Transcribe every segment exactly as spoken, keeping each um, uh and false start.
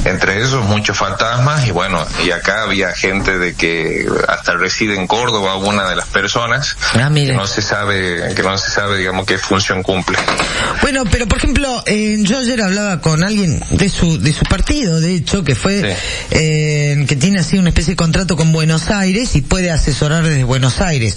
entre esos muchos fantasmas, y bueno, y acá había gente de que hasta reside en Córdoba, una de las personas, ah, que no se sabe, que no se sabe, digamos, qué función cumple. Bueno, pero por ejemplo, eh, yo ayer hablaba con alguien de su de su partido, de hecho, que fue, sí. eh, que tiene así una especie de contrato con Buenos Aires y puede asesorar desde Buenos Aires,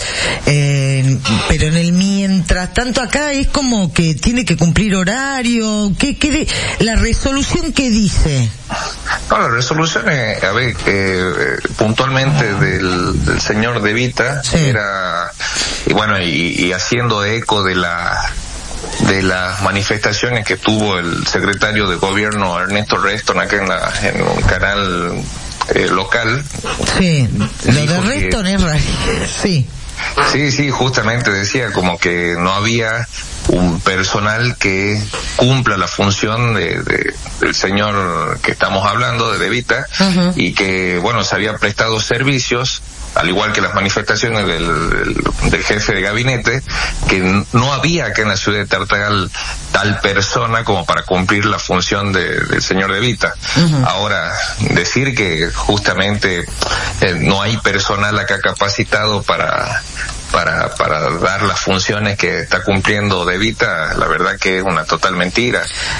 eh, pero en el mientras tanto acá es como que tiene que cumplir horario. ¿Qué, qué de, la resolución que dice? No, la resolución, eh, a ver, eh, puntualmente del, del señor De Vita, sí. era, y bueno, y, y haciendo eco de la de las manifestaciones que tuvo el secretario de gobierno Ernesto Reston acá en, la, en un canal eh, local. Sí, lo de Reston es raro, sí. Sí, sí, justamente decía como que no había un personal que cumpla la función de, de del señor que estamos hablando, de De Vita, uh-huh. y que, bueno, se había prestado servicios, al igual que las manifestaciones del, del, del jefe de gabinete, que no había acá en la ciudad de Tartagal tal persona como para cumplir la función de, del señor De Vita. Uh-huh. Ahora, decir que justamente eh, no hay personal acá capacitado para para para dar las funciones que está cumpliendo De Vita, la verdad que es una total mentira.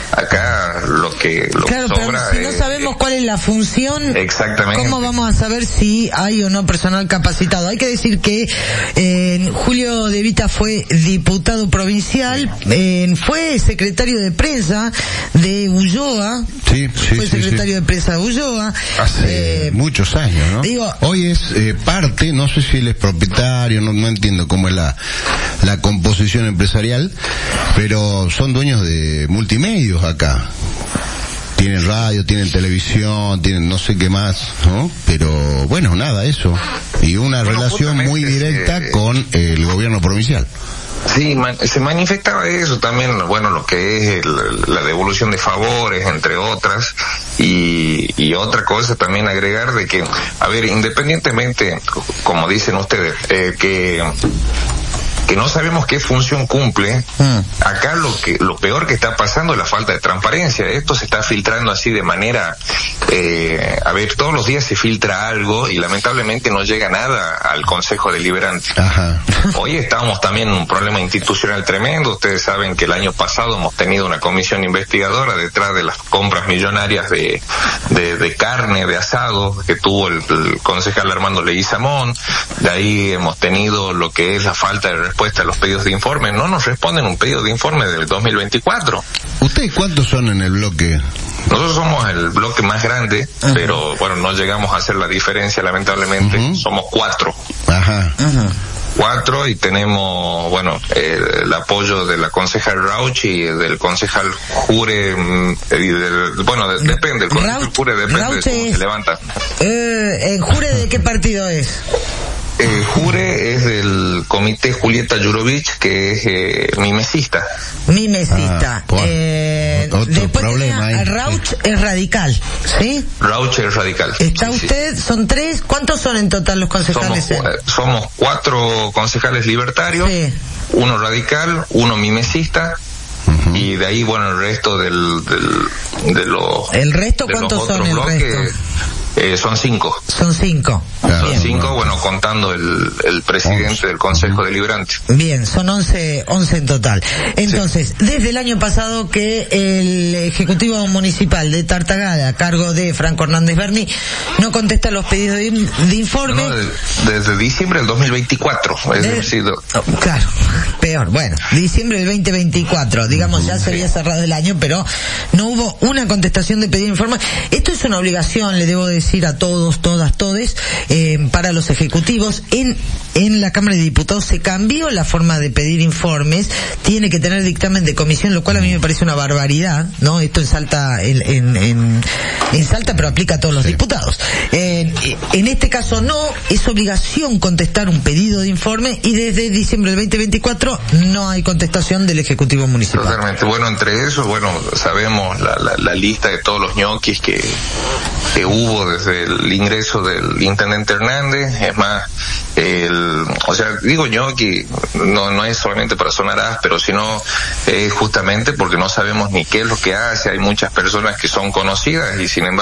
Acá lo que lo claro, que sobra pero si no es, sabemos cuál es la función, exactamente, ¿cómo vamos a saber si hay o no personal capacitado? Hay que decir que eh, Julio De Vita fue diputado provincial, eh, fue secretario de prensa de Ulloa, sí, sí, fue sí, secretario sí. de prensa de Ulloa hace eh, muchos años, ¿no? Digo, hoy es eh, parte, no sé si él es propietario, no, no entiendo cómo es la la composición empresarial, pero son dueños de multimedios acá. Tienen radio, tienen televisión, tienen no sé qué más, ¿no? Pero bueno, nada, eso. Y una bueno, relación muy directa eh, con el gobierno provincial. Sí, man, se manifestaba eso también, bueno, lo que es el, la devolución de favores, entre otras, y, y otra cosa también agregar de que, a ver, independientemente, como dicen ustedes, eh, que que no sabemos qué función cumple, mm. acá lo que lo peor que está pasando es la falta de transparencia. Esto se está filtrando así de manera, eh, a ver, todos los días se filtra algo y lamentablemente no llega nada al Consejo Deliberante. Ajá. Hoy estamos también en un problema institucional tremendo. Ustedes saben que el año pasado hemos tenido una comisión investigadora detrás de las compras millonarias de de, de carne, de asado, que tuvo el, el concejal Armando Leguizamón. De ahí hemos tenido lo que es la falta de respuesta a los pedidos de informe. No nos responden un pedido de informe del dos mil veinticuatro. ¿Ustedes cuántos son en el bloque? Nosotros somos el bloque más grande, uh-huh. pero bueno, no llegamos a hacer la diferencia, lamentablemente. Uh-huh. Somos cuatro. Ajá. Uh-huh. Cuatro, y tenemos, bueno, eh, el apoyo de la concejal Rauch y del concejal Jure, y del, bueno, de, depende, el concejal Rauch, Jure depende Rauch de cómo es, se levanta. Eh, ¿el Jure de qué partido es? Eh, Jure es del comité Julieta Jurovich, que es eh, mimesista. Mimesista. Ah, eh, después tenía, Rauch sí. es radical, ¿sí? Rauch es radical. ¿Está sí, usted? Sí. ¿Son tres? ¿Cuántos son en total los concejales? Somos, eh, somos cuatro concejales libertarios, sí. uno radical, uno mimesista, uh-huh. y de ahí, bueno, el resto del, del de los... ¿El resto de cuántos los son el bloques, resto? Eh, son cinco. Son cinco. Claro, Bien. Son cinco, bueno, contando el, el presidente once. Del Consejo Deliberante. Bien, son once, once en total. Entonces, sí. desde el año pasado que el Ejecutivo Municipal de Tartagal, a cargo de Franco Hernández Berni, no contesta los pedidos de, de informe. No, de, desde diciembre del dos mil veinticuatro. Es de, decir, oh, claro, peor. Bueno, diciembre del veinte veinticuatro. Digamos, ya se había cerrado el año, pero no hubo una contestación de pedido de informe. Esto es una obligación, le debo decir a todos, todas, todes, eh, para los ejecutivos. En en la Cámara de Diputados se cambió la forma de pedir informes, tiene que tener dictamen de comisión, lo cual a mí me parece una barbaridad, ¿no? Esto en Salta, en, en, en, en Salta, pero aplica a todos los sí. diputados. Eh, en este caso no, es obligación contestar un pedido de informe, y desde diciembre del veinte veinticuatro no hay contestación del Ejecutivo Municipal. Totalmente. Bueno, entre eso, bueno, sabemos la, la, la lista de todos los ñoquis que, que hubo desde el ingreso del intendente Hernández. Es más, el, o sea, digo yo que no no es solamente para sonar áspero, sino es justamente porque no sabemos ni qué es lo que hace. Hay muchas personas que son conocidas y sin embargo